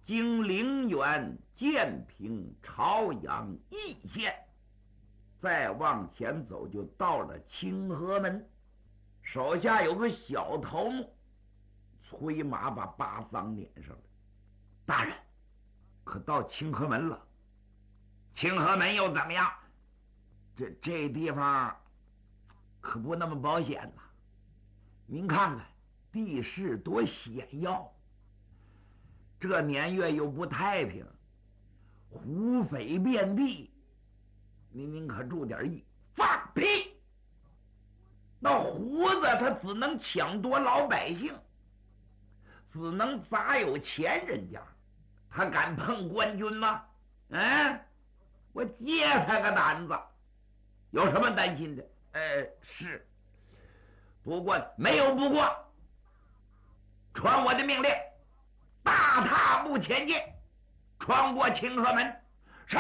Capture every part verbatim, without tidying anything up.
经陵远、建平、朝阳、义县，再往前走就到了清河门。手下有个小头目，催马把八桑撵上了。大人，可到清河门了。清河门又怎么样？这这地方可不那么保险了。您看看地势多险要，这年月又不太平，胡匪遍地，您您可注点意。放屁！那胡子他只能抢夺老百姓，只能砸有钱人家，他敢碰官军吗？嗯，我揭他个胆子，有什么担心的？呃，是，不过没有不过，传我的命令，大踏步前进，穿过清河门。是。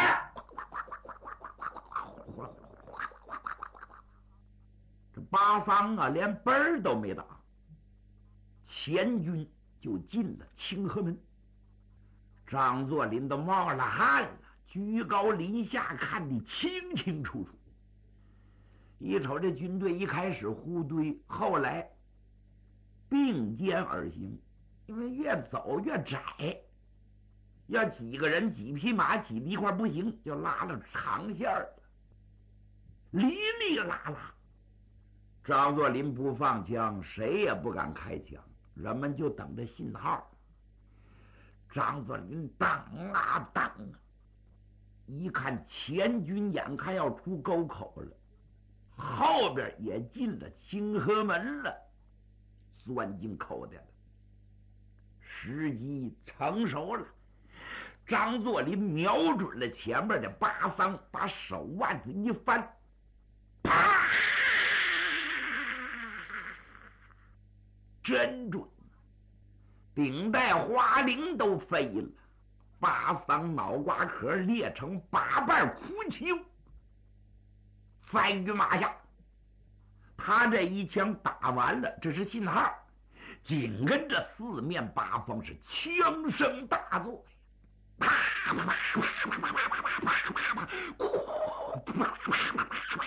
这八桑啊，连奔儿都没打，前军就进了清河门。张作霖都冒了汗了，居高临下看得清清楚楚。一瞅这军队一开始互堆，后来并肩而行，因为越走越窄，要几个人几匹马挤一块不行，就拉了长线了，哩哩啦啦。张作霖不放枪，谁也不敢开枪，人们就等着信号。张作霖当啊当啊，一看前军眼看要出沟口了，后边也进了清河门了，钻进口袋了，时机成熟了。张作霖瞄准了前面的八桑，把手腕子一翻，啪！真准，顶带花翎都飞了，八桑脑瓜壳裂成八瓣哭泣，翻于马下。他这一枪打完了，这是信号，紧跟着四面八方是枪声大作，啪啪啪啪啪啪啪啪啪啪啪啪，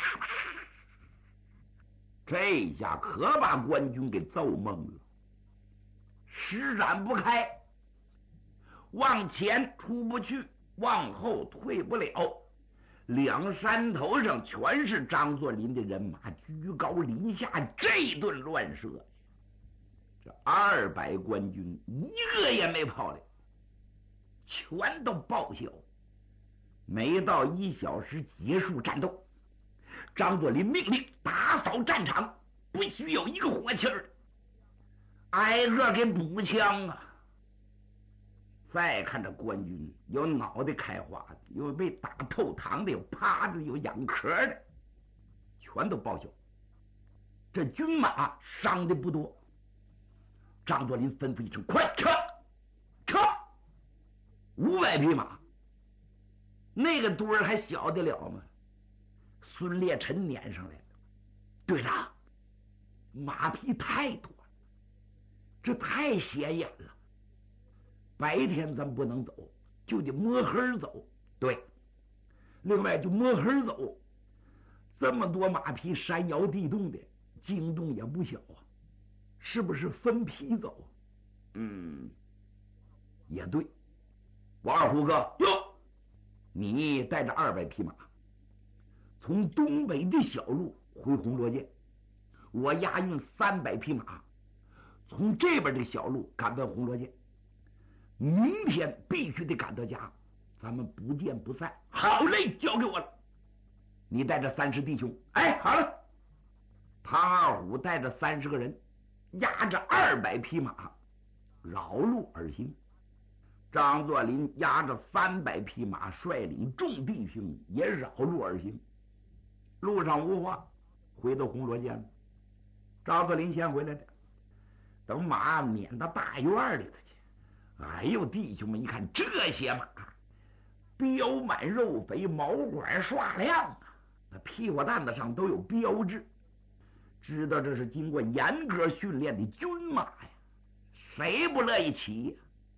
这下可把官军给揍懵了，施展不开，往前出不去，往后退不了，两山头上全是张作霖的人马，居高临下这顿乱射，这二百官军一个也没跑来，全都报销。没到一小时结束战斗，张作霖命令打扫战场，不许有一个活气儿的，挨个给补枪啊！再看这官军，有脑袋开花的，有被打透膛的，有趴着，有仰壳的，全都报销。这军马伤的不多。张作霖吩咐一声：“快撤！撤！”五百匹马，那个堆儿还小得了吗？孙烈臣撵上来了，队长，马匹太多了，这太显眼了。白天咱不能走，就得摸黑走。对，另外就摸黑走，这么多马匹山摇地动的，惊动也不小啊，是不是分批走？嗯，也对。王二虎哥，哟，你带着二百匹马，从东北的小路回红罗涧，我押运三百匹马，从这边的小路赶奔红罗涧。明天必须得赶到家，咱们不见不散。好嘞，交给我了。你带着三十弟兄，哎，好了。唐二虎带着三十个人，押着二百匹马，绕路而行。张作霖押着三百匹马，率领众弟兄也绕路而行。路上无话，回到红罗涧了。张作霖先回来的，等马撵到大院里头去。哎呦，弟兄们一看这些马，膘满肉肥，毛管刷亮啊，那屁股蛋子上都有标志，知道这是经过严格训练的军马呀，谁不乐意骑呀？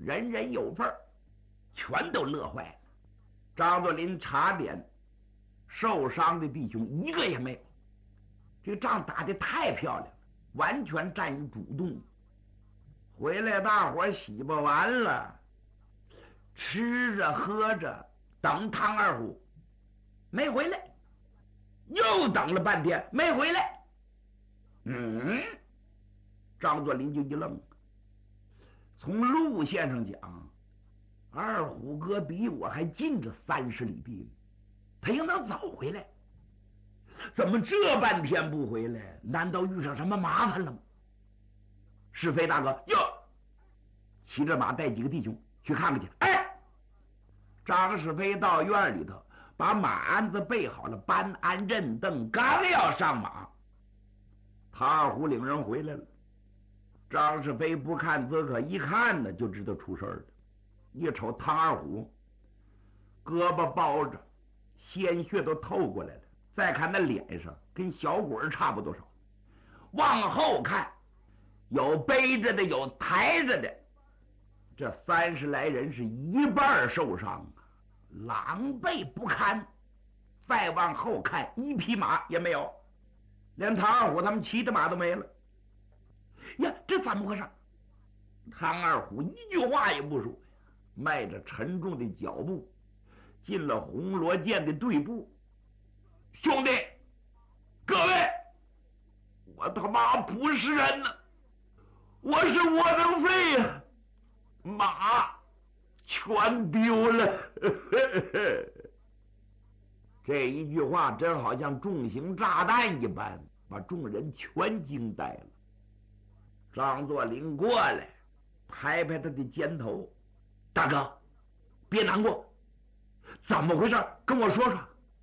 人人有份儿，全都乐坏了。张作霖查点，受伤的弟兄一个也没有。这个仗打得太漂亮了，完全占于主动。回来大伙洗吧完了，吃着喝着，等唐二虎没回来，又等了半天没回来。嗯，张作霖就一愣。从路线上讲，二虎哥比我还近着三十里地呢，他应当早回来，怎么这半天不回来？难道遇上什么麻烦了吗？是非大哥哟，骑着马带几个弟兄去看看去。哎，张是非到院里头，把马鞍子备好了，搬鞍认凳，刚要上马，唐二虎领人回来了。张是非不看则可，一看呢就知道出事儿了。一瞅唐二虎，胳膊包着，鲜血都透过来了。再看那脸上跟小鬼差不多少。往后看，有背着的，有抬着的。这三十来人是一半受伤，狼狈不堪。再往后看，一匹马也没有，连唐二虎他们骑的马都没了。呀，这怎么回事？唐二虎一句话也不说，迈着沉重的脚步进了红罗涧的队部。兄弟，各位，我他妈不是人呢，我是窝囊废呀，马全丢了。这一句话真好像重型炸弹一般，把众人全惊呆了。张作霖过来拍拍他的肩头，大哥别难过，怎么回事跟我说说。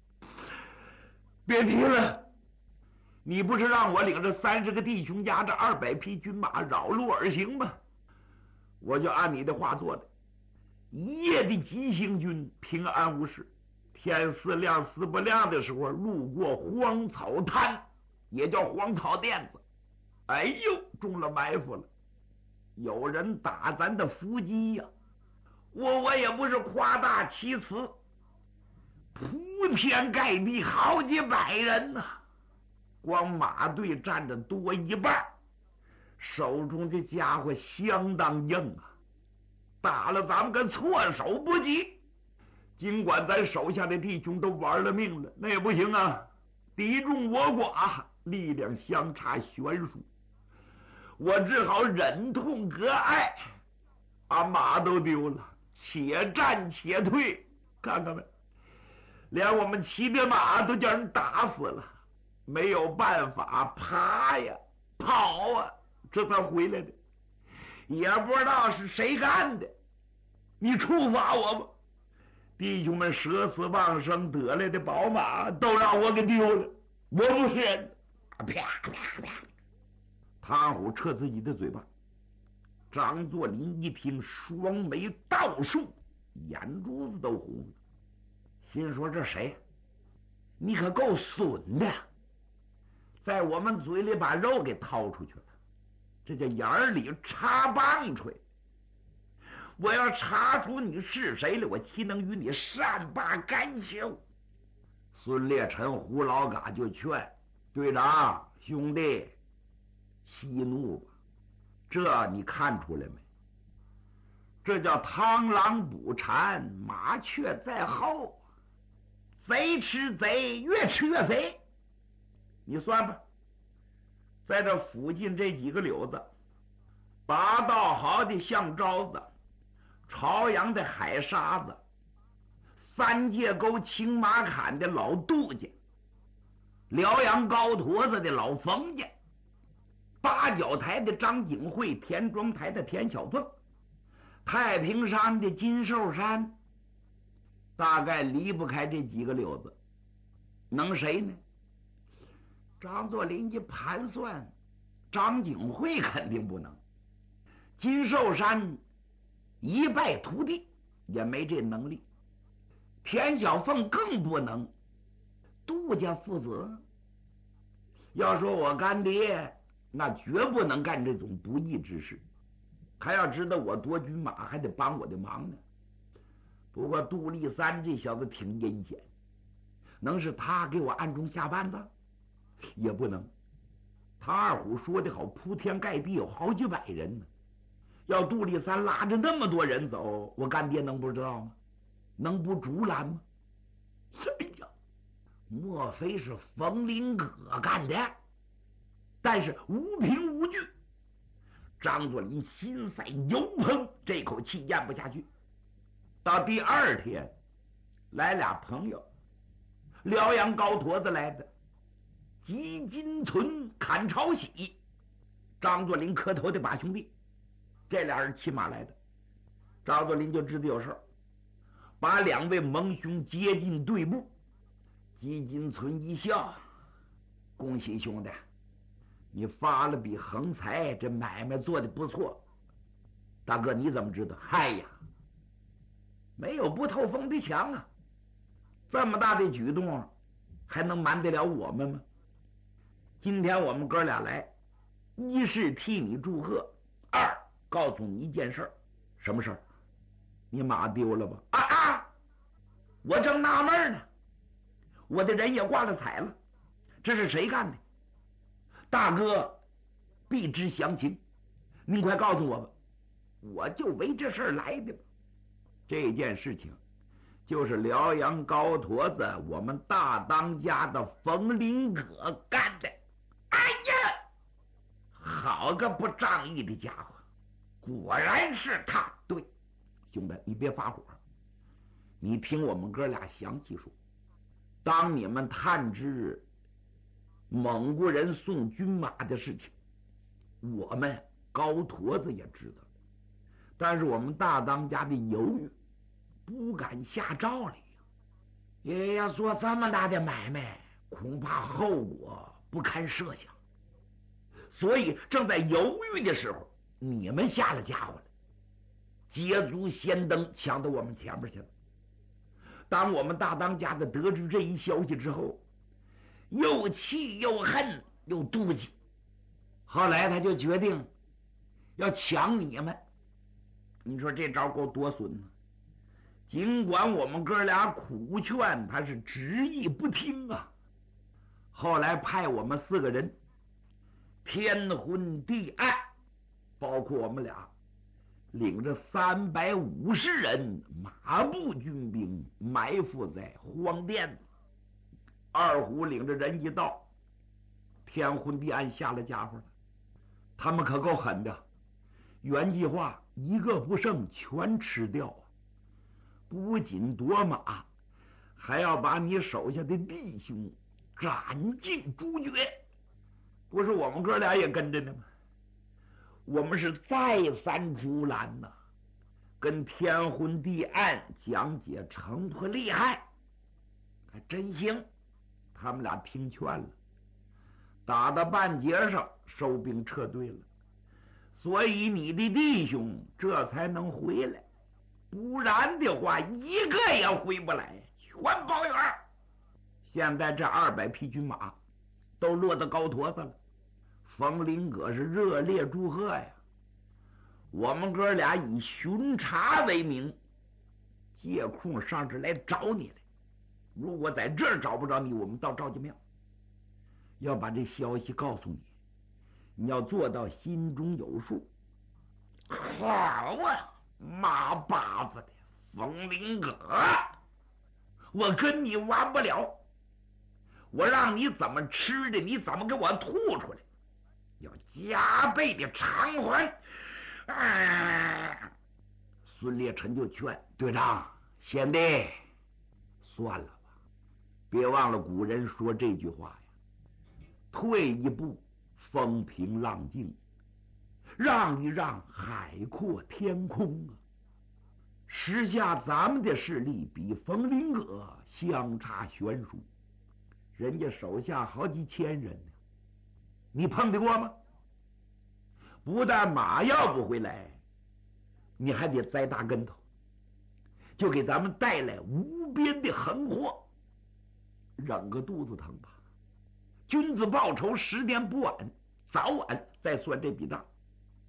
别提了，你不是让我领着三十个弟兄押着二百匹军马绕路而行吗？我就按你的话做的，一夜的急行军平安无事。天似亮似不亮的时候，路过荒草滩，也叫荒草甸子，哎呦，中了埋伏了，有人打咱的伏击呀、啊！我我也不是夸大其词，铺天盖地好几百人呐、啊，光马队站着多一半，手中的家伙相当硬啊，打了咱们个措手不及。尽管咱手下的弟兄都玩了命了，那也不行啊，敌众我寡，力量相差悬殊，我只好忍痛割爱，把马都丢了，且战且退。看看没，连我们骑的马都叫人打死了，没有办法，爬呀跑啊，这才回来的，也不知道是谁干的，你处罚我吧。弟兄们舍死忘生得来的宝马都让我给丢了，我不是人。啪啪啪！唐虎撤自己的嘴巴。张作霖一听，双眉倒竖，眼珠子都红了，心说这谁？你可够损的，在我们嘴里把肉给掏出去了，这叫眼里插棒槌。我要查出你是谁了，我岂能与你善罢甘休？孙烈臣胡老嘎就劝队长兄弟息怒吧，这你看出来没？这叫螳螂捕蝉，麻雀在后，贼吃贼，越吃越肥。你算吧，在这附近这几个柳子，八道豪的象招子，朝阳的海沙子，三界沟青马坎的老杜家，辽阳高坨子的老冯家，八角台的张景惠，田庄台的田小凤，太平山的金寿山，大概离不开这几个柳子，能谁呢？张作霖一盘算，张景惠肯定不能，金寿山一败涂地，也没这能力。田小凤更不能，杜家父子要说我干爹，那绝不能干这种不义之事。 还要知道我夺军马，还得帮我的忙呢。不过杜立三这小子挺阴险，能是他给我暗中下绊子？也不能。他二虎说的好，铺天盖地有好几百人呢。要杜立三拉着那么多人走，我干爹能不知道吗？能不竹拦吗？哎呀，莫非是冯林葛干的？但是无凭无据，张作霖心塞油烹，这口气咽不下去。到第二天，来俩朋友，辽阳高坨子来的，吉金存、砍朝喜，张作霖磕头的把兄弟，这俩人骑马来的。张作霖就知道有事，把两位盟兄接进队部。吉金存一笑：“恭喜兄弟，你发了笔横财，这买卖做的不错。大哥你怎么知道？嗨呀，没有不透风的墙啊！这么大的举动，还能瞒得了我们吗？今天我们哥俩来，一是替你祝贺，二告诉你一件事。什么事儿？你马丢了吧？啊啊！我正纳闷呢，我的人也挂了彩了，这是谁干的？大哥必知详情，您快告诉我吧，我就为这事儿来的吧。这件事情就是辽阳高坨子我们大当家的冯林葛干的。哎呀，好个不仗义的家伙，果然是他。对，兄弟你别发火，你听我们哥俩详细说。当你们探知蒙古人送军马的事情，我们高坨子也知道，但是我们大当家的犹豫，不敢下诏了。也要做这么大的买卖，恐怕后果不堪设想，所以正在犹豫的时候，你们下了家伙了，捷足先登，抢到我们前面去了。当我们大当家的得知这一消息之后，又气又恨又妒忌，后来他就决定要抢你们。你说这招够多损呢！尽管我们哥俩苦劝，他是执意不听啊。后来派我们四个人天昏地暗，包括我们俩，领着三百五十人马步军兵埋伏在荒甸子。二虎领着人一到，天昏地暗，下了家伙了。他们可够狠的，原计划一个不剩全吃掉啊！不仅夺马，还要把你手下的弟兄斩尽诛绝。不是我们哥俩也跟着呢吗？我们是再三阻拦呐，跟天昏地暗讲解城破利害，还真行。他们俩听劝了，打到半截上收兵撤退了，所以你的弟兄这才能回来，不然的话一个也回不来，全包圆。现在这二百匹军马都落到高坨子了，冯林葛是热烈祝贺呀。我们哥俩以巡查为名，借空上这来找你来。如果在这儿找不着你，我们到赵家庙要把这消息告诉你，你要做到心中有数。好啊，马八子的冯林葛，我跟你玩不了，我让你怎么吃的，你怎么给我吐出来，要加倍的偿还。啊！孙烈臣就劝队长贤弟，算了吧，别忘了古人说这句话呀，退一步风平浪静，让一让海阔天空啊。时下咱们的势力比冯林葛相差悬殊，人家手下好几千人呢，你碰得过吗？不但马要不回来，你还得栽大跟头，就给咱们带来无边的横祸，忍个肚子疼吧。君子报仇，十年不晚，早晚再算这笔账。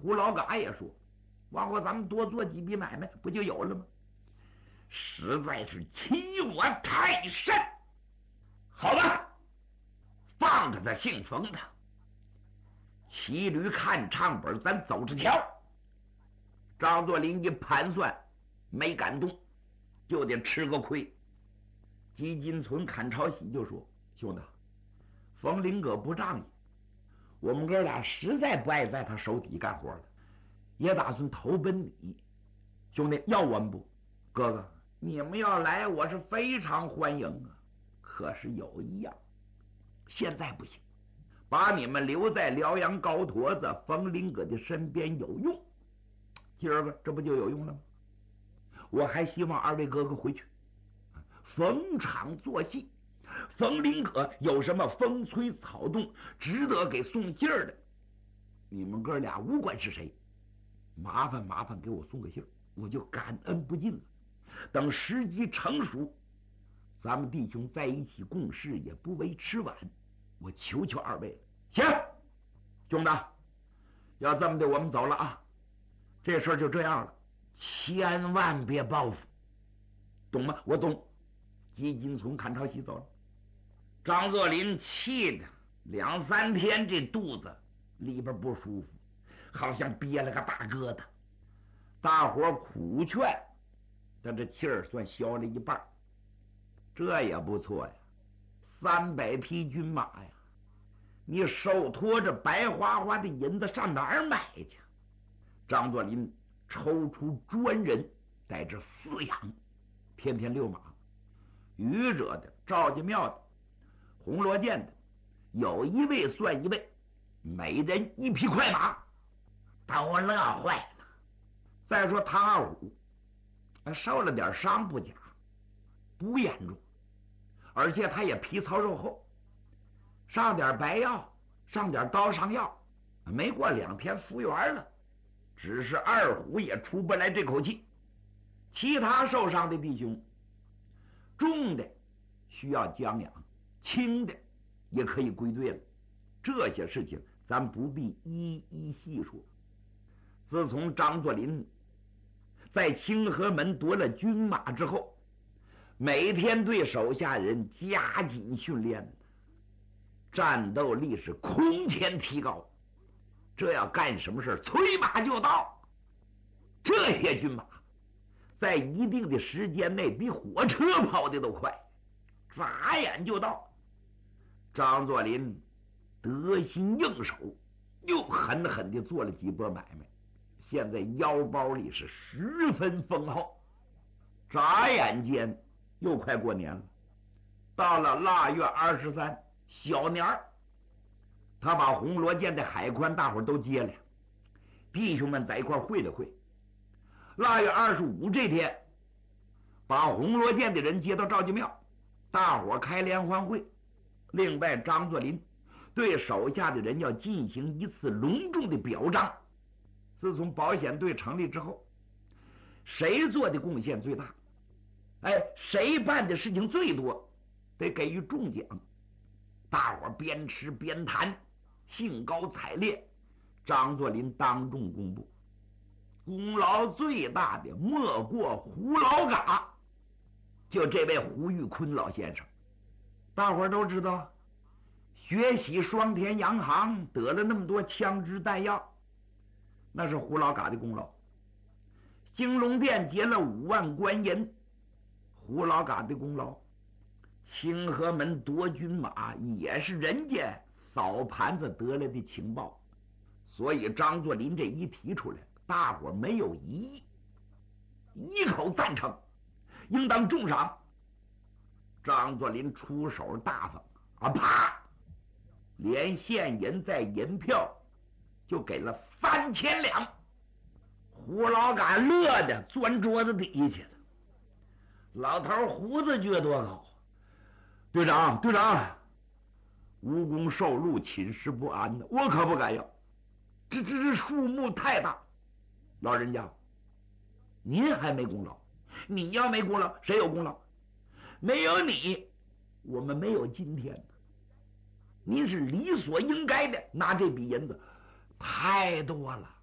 胡老嘎也说，往后咱们多做几笔买卖，不就有了吗？实在是欺我太甚。好吧，放着他姓冯的，骑驴看唱本，咱走着瞧。张作霖一盘算，没敢动，就得吃个亏。吉金存、阚朝喜就说：“兄弟，冯林哥不仗义，我们哥俩实在不爱在他手底干活了，也打算投奔你。兄弟，要我们不？哥哥，你们要来，我是非常欢迎啊。可是有一样，现在不行，把你们留在辽阳高坨子冯林哥的身边有用。今儿个这不就有用了吗？我还希望二位哥哥回去逢场作戏。冯林可有什么风吹草动值得给送信儿的，你们哥俩无管是谁，麻烦麻烦给我送个信儿，我就感恩不尽了。等时机成熟，咱们弟兄在一起共事也不为迟晚。我求求二位了。行，兄弟，要这么的，我们走了啊。这事儿就这样了，千万别报复，懂吗？我懂。吉金从阚朝喜走了，张作霖气的两三天，这肚子里边不舒服，好像憋了个大疙瘩。大伙苦劝，但这气儿算消了一半。这也不错呀，三百匹军马呀，你手托着白花花的银子上哪儿买去？张作霖抽出专人带着饲养，天天遛马。愚者的、赵家庙的、红罗涧的，有一位算一位，每人一匹快马，把我乐坏了。再说唐二虎受了点伤不假，不严重，而且他也皮糙肉厚，上点白药，上点刀伤药，没过两天复原了。只是二虎也出不来这口气。其他受伤的弟兄，重的需要将养，轻的也可以归队了。这些事情咱不必一一细说。自从张作霖在清河门夺了军马之后，每天对手下人加紧训练，战斗力是空前提高。这要干什么事，催马就到。这些军马在一定的时间内比火车跑的都快，眨眼就到。张作霖得心应手，又狠狠地做了几波买卖，现在腰包里是十分丰厚。眨眼间又快过年了，到了腊月二十三小年儿，他把红罗涧的海关大伙都接了，弟兄们在一块会了会。腊月二十五这天，把红罗涧的人接到赵家庙，大伙开联欢会。另外，张作霖对手下的人要进行一次隆重的表彰。自从保险队成立之后，谁做的贡献最大，哎，谁办的事情最多，得给予重奖。大伙边吃边谈，兴高采烈。张作霖当众公布，功劳最大的莫过胡老嘎，就这位胡玉坤老先生。大伙都知道，学习双田洋行得了那么多枪支弹药，那是胡老嘎的功劳。兴隆殿劫了五万官银，胡老嘎的功劳。清河门夺军马也是人家扫盘子得来的情报。所以张作霖这一提出来，大伙没有异议，一口赞成，应当重赏。张作霖出手大方啊，啪，连现银带银票就给了三千两。胡老嘎乐的钻桌子底下去了。老头胡子撅多高，队长队长，无功受禄，寝食不安的，我可不敢要，这这这数目太大。老人家，您还没功劳，你要没功劳，谁有功劳？没有你，我们没有今天的。您是理所应该的拿这笔银子，太多了，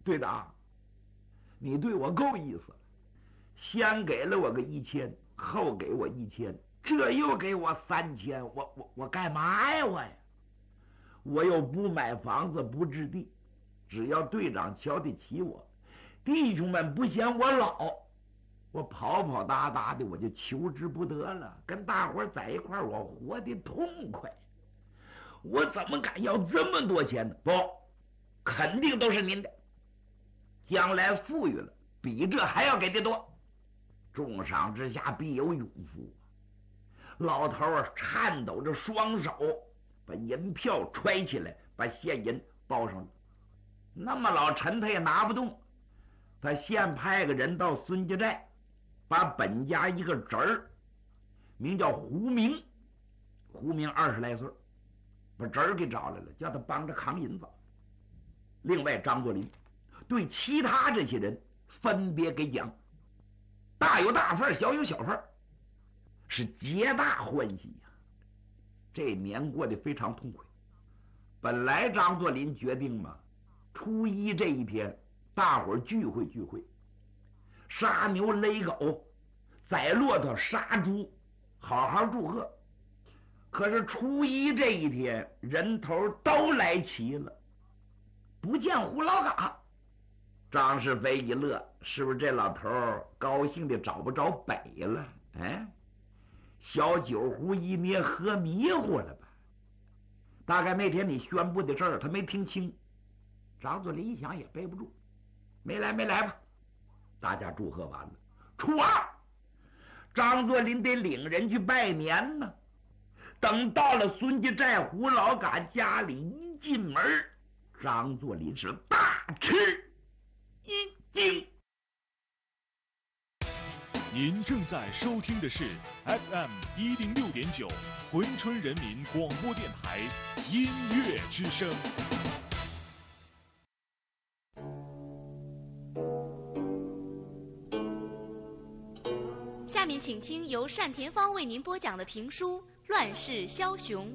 队长，你对我够意思了，先给了我个一千，后给我一千，这又给我三千，我我我干嘛呀我呀？我又不买房子不置地，只要队长瞧得起我，弟兄们不嫌我老，我跑跑哒哒的我就求之不得了，跟大伙在一块儿我活得痛快，我怎么敢要这么多钱呢？不，肯定都是您的，将来富裕了比这还要给的多，重赏之下必有勇夫。老头儿颤抖着双手把银票揣起来，把现银包上了。那么老陈他也拿不动，他现派个人到孙家寨，把本家一个侄儿，名叫胡明，胡明二十来岁，把侄儿给找来了，叫他帮着扛银子。另外张作霖对其他这些人分别给奖，大有大份，小有小份，是皆大欢喜呀、啊。这年过得非常痛快。本来张作霖决定嘛，初一这一天大伙儿聚会聚会，杀牛勒狗，宰骆驼杀猪，好好祝贺。可是初一这一天人头都来齐了，不见胡老嘎。张世飞一乐，是不是这老头高兴的找不着北了？哎，小酒壶一捏，喝迷糊了吧？大概那天你宣布的事儿他没听清，张作霖一想也背不住，没来没来吧。大家祝贺完了，初二张作霖得领人去拜年呢。等到了孙家寨胡老嘎家里一进门，张作霖是大吃一惊。 您正在收听的是 F M 一零六点九珲春人民广播电台音乐之声。 下面请听由单田芳为您播讲的评书《乱世枭雄》。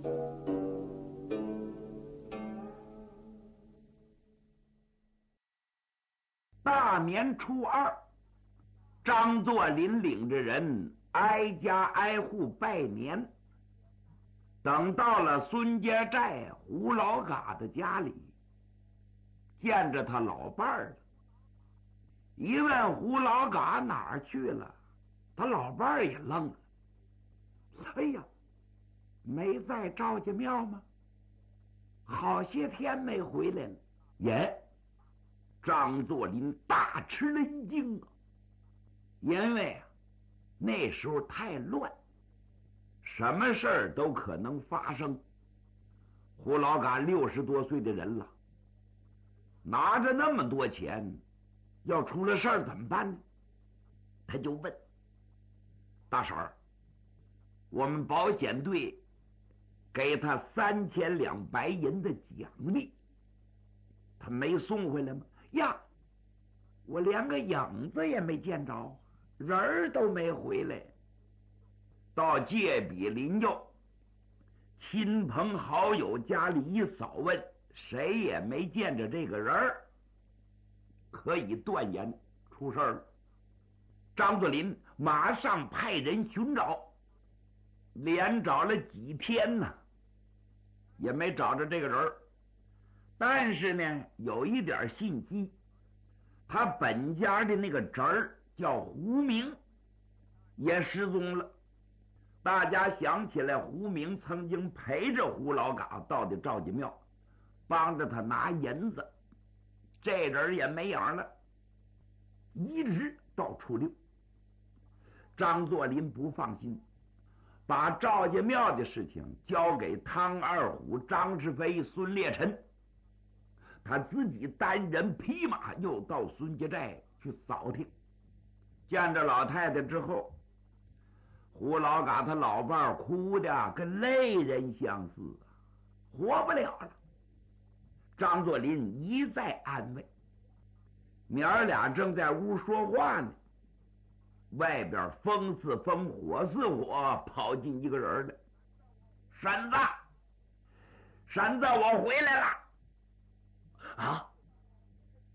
大年初二，张作霖领着人挨家挨户拜年。等到了孙家寨胡老嘎的家里，见着他老伴儿了。一问胡老嘎哪儿去了，他老伴儿也愣了。哎呀，没在赵家庙吗？好些天没回来了。耶，张作霖大吃了一惊啊！因为啊，那时候太乱，什么事儿都可能发生。胡老嘎六十多岁的人了，拿着那么多钱，要出了事儿怎么办呢？他就问大婶儿，我们保险队给他三千两白银的奖励，他没送回来吗？呀，我连个影子也没见着，人儿都没回来。到界比邻右亲朋好友家里一扫问，谁也没见着这个人儿，可以断言出事儿了。张作霖马上派人寻找，连找了几天呢，也没找着这个人儿。但是呢，有一点信息，他本家的那个侄儿叫胡明，也失踪了。大家想起来，胡明曾经陪着胡老嘎到的赵家庙，帮着他拿银子，这人也没影了。一直到初六，张作霖不放心，把赵家庙的事情交给汤二虎、张世飞、孙烈臣，他自己单人匹马又到孙家寨去扫听。见着老太太之后，胡老嘎他老伴儿哭的跟泪人相似，活不了了。张作霖一再安慰，娘儿俩正在屋说话呢，外边风似风，火似火，跑进一个人来。婶子，婶子，我回来了。啊，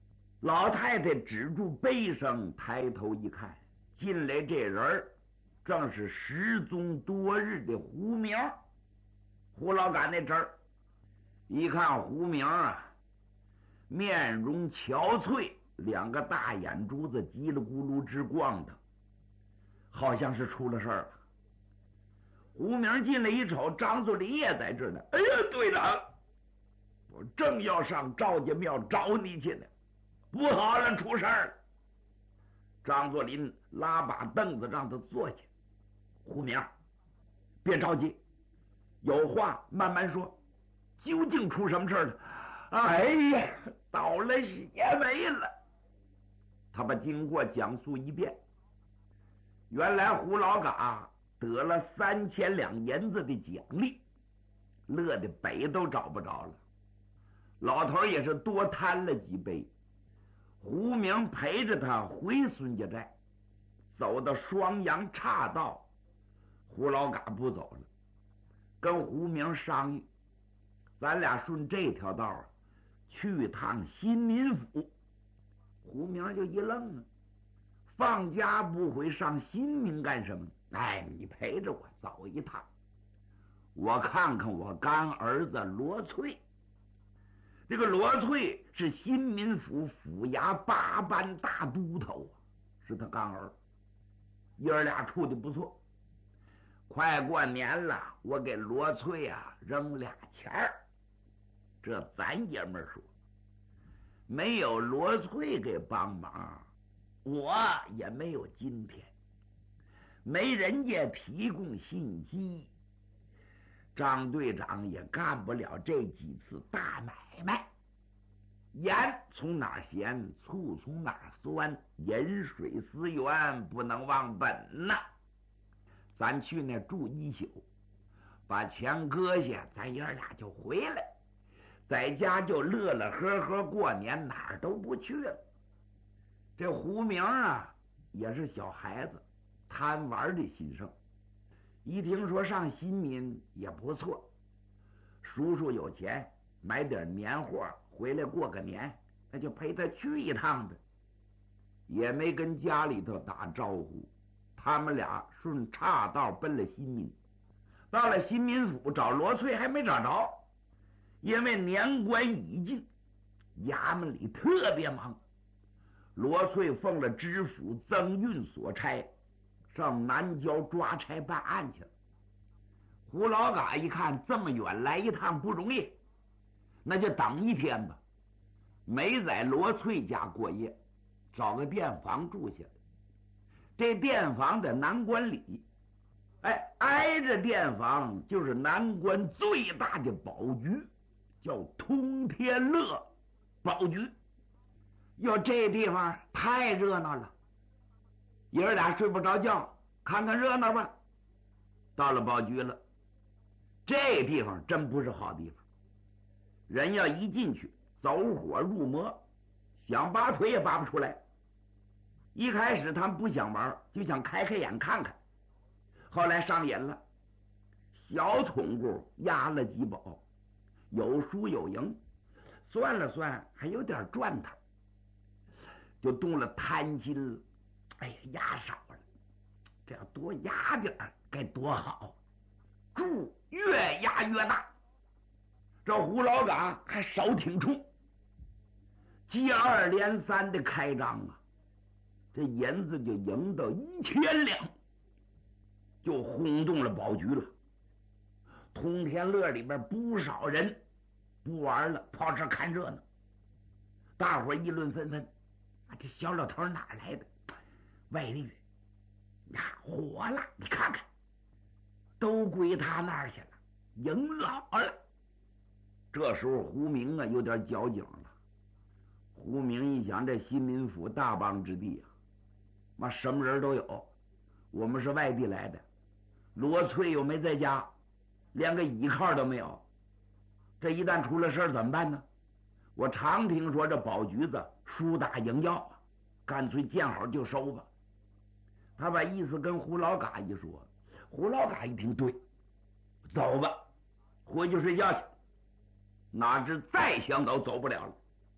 老太太止住悲声，抬头一看，进来这人正是失踪多日的胡明。胡老赶那阵儿一看胡明啊，面容憔悴，两个大眼珠子叽里咕噜直光的，好像是出了事儿了。胡明进来一瞅，张作霖也在这呢。哎呀，队长，我正要上赵家庙找你去呢，不好了，出事儿了。张作霖拉把凳子让他坐下。胡明，别着急，有话慢慢说，究竟出什么事了？哎呀，倒了血霉了。他把经过讲述一遍。原来胡老嘎得了三千两银子的奖励，乐得北都找不着了。老头也是多贪了几杯。胡明陪着他回孙家寨，走到双阳岔道，胡老嘎不走了，跟胡明商议，咱俩顺这条道啊去趟新民府。胡明就一愣了，放假不回上新民干什么？哎，你陪着我走一趟，我看看我干儿子罗翠。这个罗翠是新民府府衙八班大都头，是他干儿，爷儿俩处的不错。快过年了，我给罗翠啊扔俩钱儿。这咱爷们儿说，没有罗翠给帮忙，我也没有今天。没人家提供信息，张队长也干不了这几次大买卖。盐从哪儿咸，醋从哪儿酸，饮水思源，不能忘本呐。咱去那住一宿，把钱搁下，咱爷俩就回来，在家就乐乐呵呵过年，哪儿都不去了。这胡明啊也是小孩子，贪玩的心盛，一听说上新民也不错，叔叔有钱，买点年货回来过个年，那就陪他去一趟呗。也没跟家里头打招呼，他们俩顺岔道奔了新民。到了新民府找罗翠还没找着，因为年关已尽，衙门里特别忙。罗翠奉了知府曾运所差，上南郊抓差办案去了。胡老嘎一看这么远来一趟不容易，那就等一天吧，没在罗翠家过夜，找个店房住下来。这店房在南关里，哎，挨着店房就是南关最大的宝局，叫通天乐宝局。哟，这地方太热闹了，爷儿俩睡不着觉，看看热闹吧。到了宝局了，这地方真不是好地方，人要一进去走火入魔，想拔腿也拔不出来。一开始他们不想玩，就想开开眼看看，后来上瘾了，小通姑押了几宝，有输有赢，算了算还有点赚头，就动了贪心了。哎呀，压少了，这要多压点该多好，注越压越大。这胡老嘎还少挺冲，接二连三的开张啊，这银子就赢到一千两，就轰动了宝局了。通天乐里边不少人不玩了，跑这看热闹。大伙议论纷纷，啊，这小老头哪来的？外地的呀，火了！你看看，都归他那儿去了，赢老了。这时候胡明啊有点矫情了。胡明一想，这新民府大邦之地啊，妈什么人都有，我们是外地来的，罗翠又没在家，连个倚靠都没有，这一旦出了事怎么办呢？我常听说这宝局子输打赢要啊，干脆见好就收吧。他把意思跟胡老嘎一说，胡老嘎一听，对，走吧，回去睡觉去。哪知再想走走不了了，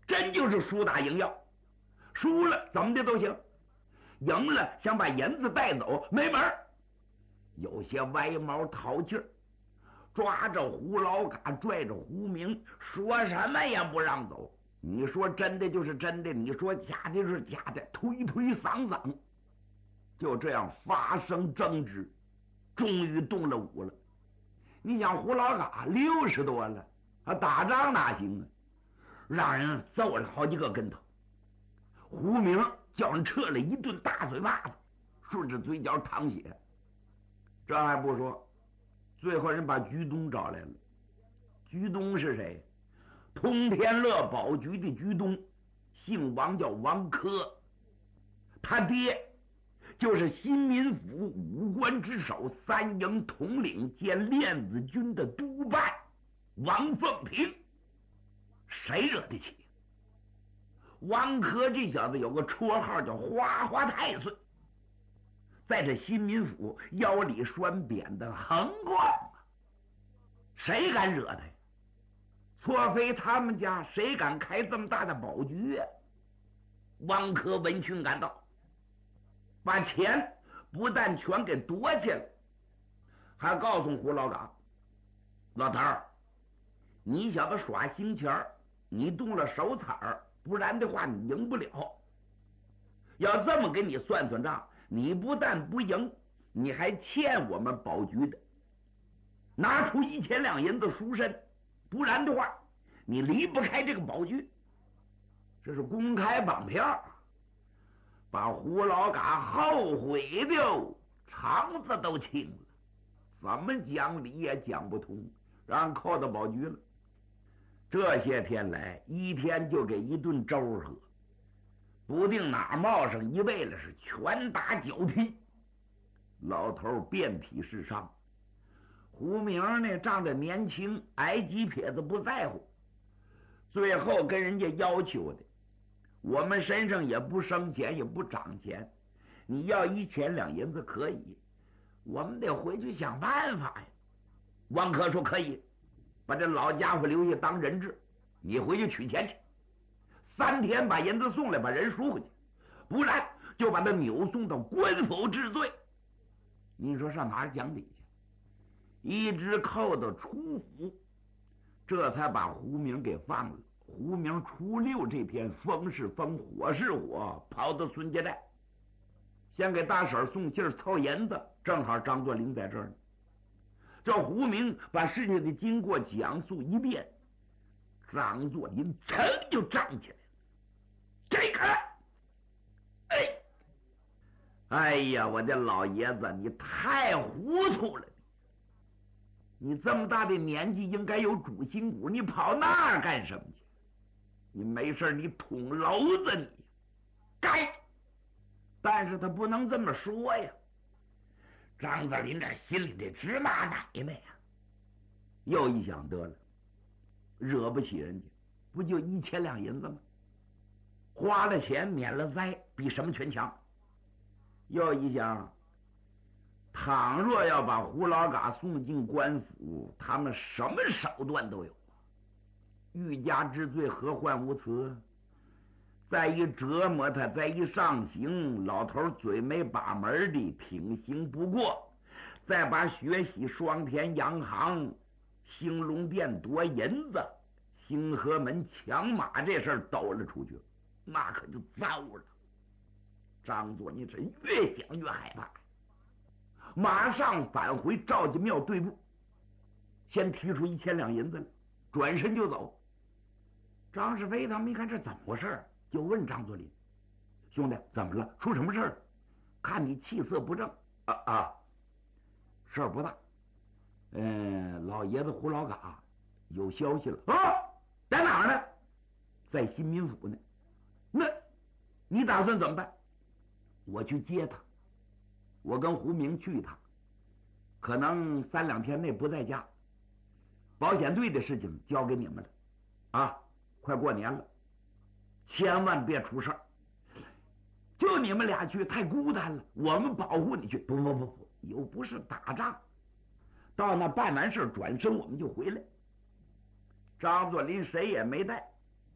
真就是输打赢要，输了怎么的都行，赢了想把银子带走没门儿。有些歪毛淘气儿，抓着胡老嘎，拽着胡明，说什么也不让走。你说真的就是真的，你说假的是假的，推推搡搡，就这样发生争执，终于动了武了。你想胡老嘎六十多了，他打仗哪行啊？让人揍了好几个跟头。胡明叫人撤了一顿大嘴巴子，顺着嘴角淌血。这还不说，最后人把居东找来了。居东是谁？通天乐保局的居东，姓王，叫王珂。他爹就是新民府五官之首、三营统领兼链子军的督办王凤平。谁惹得起？王珂这小子有个绰号叫花花太岁，在这新民府腰里拴扁的横逛啊，谁敢惹他呀？错非他们家谁敢开这么大的保局啊？王珂闻讯赶到，把钱不但全给夺去了，还告诉胡老嘎：老头儿，你小子耍心钱儿，你动了手彩儿，不然的话你赢不了。要这么给你算算账，你不但不赢，你还欠我们保局的，拿出一千两银子赎身，不然的话你离不开这个保局。这是公开绑票，把胡老嘎后悔的肠子都青了，怎么讲理也讲不通，让人扣到保局了。这些天来，一天就给一顿粥喝，不定哪冒上一位了，是拳打脚踢。老头遍体是伤。胡明呢，仗着年轻，挨几撇子不在乎，最后跟人家要求的，我们身上也不生钱，也不长钱，你要一千两银子可以，我们得回去想办法呀。王珂说可以，把这老家伙留下当人质，你回去取钱去，三天把银子送来，把人赎回去，不然就把他扭送到官府治罪。你说上哪儿讲理去？一直扣到初府，这才把胡明给放了。胡明初六这天，风是风，火是火，跑到孙家寨，先给大婶送信儿凑银子，正好张作霖在这儿呢。这胡明把事情的经过讲述一遍，张作霖噌就站起来了。这个，哎，哎呀，我的老爷子，你太糊涂了！你这么大的年纪，应该有主心骨，你跑那儿干什么去？你没事你捅娄子你，该！但是他不能这么说呀。张作霖这心里这直骂奶奶呀，又一想得了，惹不起人家，不就一千两银子吗？花了钱免了灾，比什么全强。又一想，倘若要把胡老嘎送进官府，他们什么手段都有，欲加之罪，何患无辞？再一折磨他，再一上刑，老头嘴没把门的，品行不过，再把学习双田洋行、兴隆殿夺银子、兴和门抢马这事儿抖了出去，那可就糟了。张作霖是越想越害怕，马上返回赵家庙队部，先提出一千两银子来，转身就走。张世飞他们一看这怎么回事，就问张作霖：“兄弟，怎么了？出什么事儿？看你气色不正。”啊啊，事儿不大。嗯，老爷子胡老嘎有消息了啊，在哪儿呢？在新民府呢。那你打算怎么办？我去接他，我跟胡明去一趟，可能三两天内不在家。保险队的事情交给你们了，啊，快过年了，千万别出事儿。就你们俩去太孤单了，我们保护你去。不不不不，又不是打仗，到那办完事转身我们就回来。张作霖谁也没带，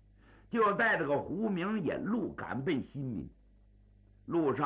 就带着个胡明引路赶奔新民。路上